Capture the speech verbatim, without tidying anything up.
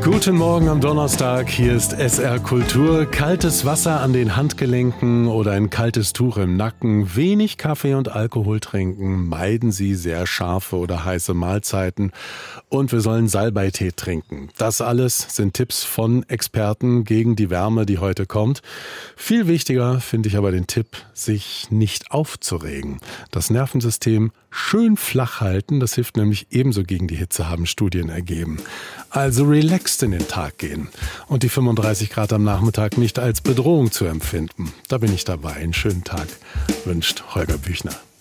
Guten Morgen am Donnerstag, hier ist S R Kultur. Kaltes Wasser an den Handgelenken oder ein kaltes Tuch im Nacken, wenig Kaffee und Alkohol trinken, meiden Sie sehr scharfe oder heiße Mahlzeiten und wir sollen Salbeitee trinken. Das alles sind Tipps von Experten gegen die Wärme, die heute kommt. Viel wichtiger finde ich aber den Tipp, sich nicht aufzuregen. Das Nervensystem schön flach halten, das hilft nämlich ebenso gegen die Hitze, haben Studien ergeben. Also relaxed in den Tag gehen und die fünfunddreißig Grad am Nachmittag nicht als Bedrohung zu empfinden. Da bin ich dabei. Einen schönen Tag wünscht Holger Büchner.